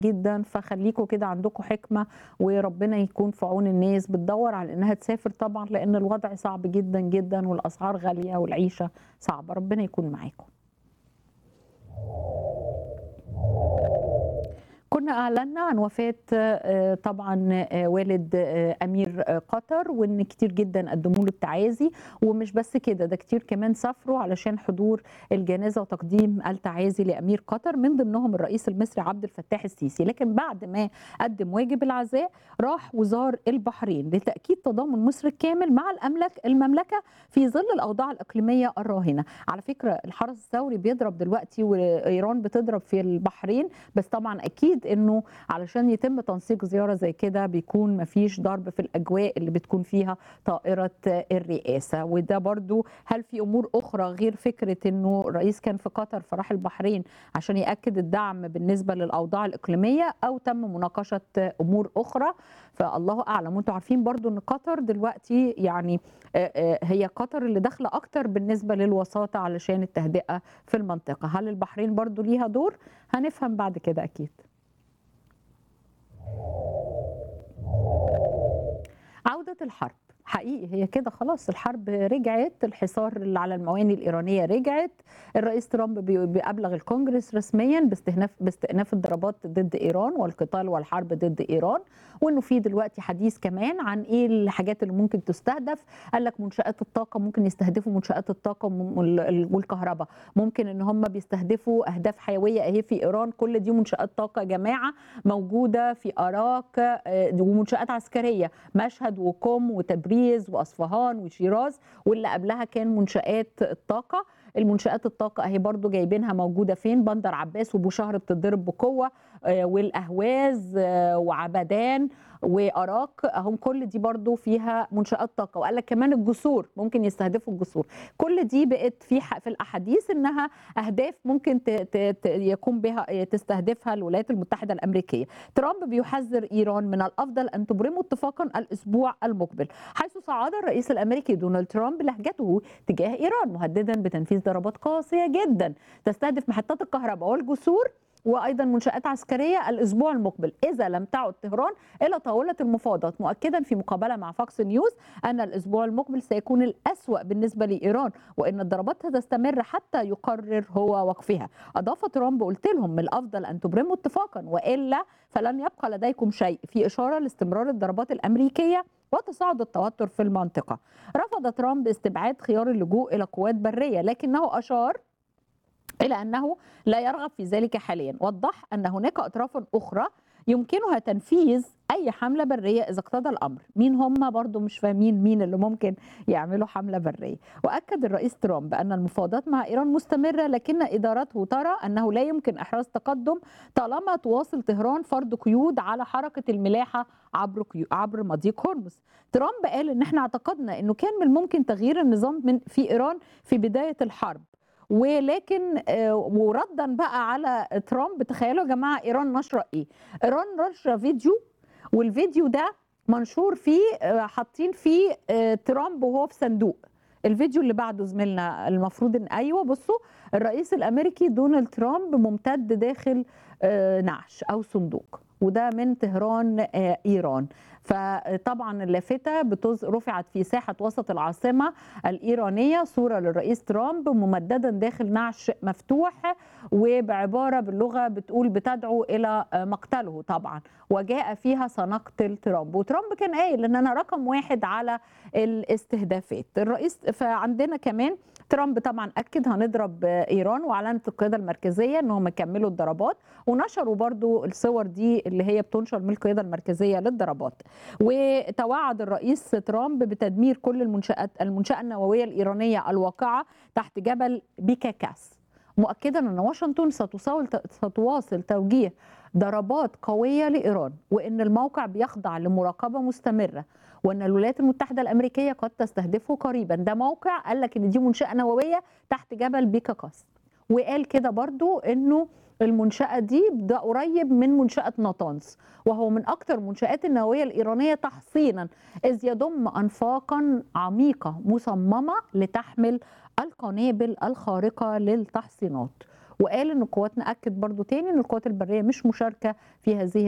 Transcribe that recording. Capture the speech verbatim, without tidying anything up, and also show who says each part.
Speaker 1: جدًا، فخلّيكم كده عندكم حكمة، وربنا يكون في عون الناس بتدوّر على إنها تسافر طبعًا، لإن الوضع صعب جدًا، جدًا، والأسعار غالية والعيشة صعبة، ربنا يكون معاكم. كنا أعلنا عن وفاة آآ طبعًا آآ والد آآ أمير آآ قطر، وإن كتير جدًا قدّموا له التعازي، ومش بس كده، ده كتير كمان سافروا علشان حضور الجنازة وتقديم التعازي لأمير قطر، من ضمنهم الرئيس المصري عبد الفتاح السيسي، لكن بعد ما قدّم واجب العزاء راح وزار البحرين لتأكيد تضامن مصر الكامل مع الأملك المملكة في ظل الأوضاع الإقليمية الراهنة. على فكرة الحرس الثوري بيضرب دلوقتي وإيران بتضرب في البحرين، بس طبعًا أكيد إنه علشان يتم تنسيق زيارة زي كده بيكون ما فيش ضرب في الأجواء اللي بتكون فيها طائرة الرئاسة، وده برضه هل في أمور أخرى غير فكرة إنه الرئيس كان في قطر فراح البحرين عشان يأكد الدعم بالنسبة للأوضاع الإقليمية، أو تم مناقشة أمور أخرى؟ فالله أعلم. وأنتم عارفين برضه إن قطر دلوقتي يعني آآ آآ هي قطر اللي داخلة أكتر بالنسبة للوساطة علشان التهدئة في المنطقة، هل البحرين برضه ليها دور؟ هنفهم بعد كده أكيد. عودة الحرب، حقيقي هي كده خلاص الحرب رجعت، الحصار اللي على الموانئ الإيرانية رجعت، الرئيس ترامب بي بيأبلغ الكونجرس رسميًا باستهناف باستئناف الضربات ضد إيران والقتال والحرب ضد إيران، وإنه في دلوقتي حديث كمان عن إيه الحاجات اللي ممكن تستهدف، قال لك منشآت الطاقة ممكن يستهدفوا منشآت الطاقة وم وال والكهربا، ممكن إن هم بيستهدفوا أهداف حيوية أهي في إيران، كل دي منشآت طاقة يا جماعة موجودة في أراك آآ ومنشآت عسكرية، مشهد وقم وتبريز وأصفهان وشيراز، واللي قبلها كان منشآت الطاقة. المنشآت الطاقة أهي برضو جايبينها موجودة فين؟ بندر عباس وبوشهر بتتضرب بقوة، آه، والأهواز آه، وعبدان وأراك، هم كل دي برضو فيها منشآت طاقة. وقال لك كمان الجسور ممكن يستهدفوا الجسور. كل دي بقت في في الأحاديث إنها أهداف ممكن ت ت يقوم بها تستهدفها الولايات المتحدة الأمريكية. ترامب بيحذر إيران من الأفضل أن تبرموا اتفاقا الأسبوع المقبل، حيث صعد الرئيس الأمريكي دونالد ترامب لهجته تجاه إيران مهددا بتنفيذ ضربات قاسية جدا تستهدف محطات الكهرباء والجسور وايضا منشات عسكريه الاسبوع المقبل اذا لم تعد طهران الى طاوله المفاوضات، مؤكدا في مقابله مع فاكس نيوز ان الاسبوع المقبل سيكون الاسوا بالنسبه لايران، وان الضربات ستستمر حتى يقرر هو وقفها. اضاف ترامب: قلت لهم من الافضل ان تبرموا اتفاقا والا فلن يبقى لديكم شيء، في اشاره لاستمرار الضربات الامريكيه وتصاعد التوتر في المنطقه. رفض ترامب استبعاد خيار اللجوء الى قوات بريه، لكنه اشار إلى أنه لا يرغب في ذلك حاليا. وضح أن هناك أطراف أخرى يمكنها تنفيذ أي حملة برية إذا اقتضى الأمر. مين هم؟ برضو مش فاهمين مين اللي ممكن يعملوا حملة برية. وأكد الرئيس ترامب أن المفاوضات مع إيران مستمرة، لكن إدارته ترى أنه لا يمكن إحراز تقدم طالما تواصل طهران فرض قيود على حركة الملاحة عبر عبر مضيق هرمز. ترامب قال إن احنا اعتقدنا أنه كان من الممكن تغيير النظام من في إيران في بداية الحرب، ولكن وردا بقى على ترامب، تخيلوا يا جماعه ايران نشره ايه؟ ايران نشره فيديو، والفيديو ده منشور فيه حاطين فيه ترامب وهو في صندوق. الفيديو اللي بعده زميلنا المفروض ان ايوه بصوا الرئيس الامريكي دونالد ترامب ممتد داخل نعش او صندوق، وده من طهران ايران. فطبعا اللافته بتز... رفعت في ساحه وسط العاصمه الايرانيه صوره للرئيس ترامب ممددا داخل نعش مفتوح، وبعباره باللغه بتقول بتدعو الى مقتله طبعا، وجاء فيها سنقتل ترامب. وترامب كان قايل ان انا رقم واحد على الاستهدافات الرئيس. فعندنا كمان ترامب طبعا اكد هنضرب ايران، واعلنت القياده المركزيه انهم يكملوا الضربات، ونشروا برضو الصور دي اللي هي بتنشر من القياده المركزيه للضربات. وتوعد الرئيس ترامب بتدمير كل المنشآت المنشأة النووية الإيرانية الواقعة تحت جبل بيكاكاس، مؤكدا أن واشنطن ستواصل ستواصل توجيه ضربات قوية لإيران، وأن الموقع بيخضع لمراقبة مستمرة، وأن الولايات المتحدة الأمريكية قد تستهدفه قريبا. ده موقع قال لك أن دي منشأة نووية تحت جبل بيكاكاس، وقال كده برضو أنه المنشأة دي ده قريب من منشأة ناطانز، وهو من أكثر المنشآت النووية الإيرانية تحصينا، إذ يضم أنفاقا عميقة مصممة لتحمل القنابل الخارقة للتحصينات. وقال ان قواتنا اكد برضو تاني ان القوات البريه مش مشاركه في هذه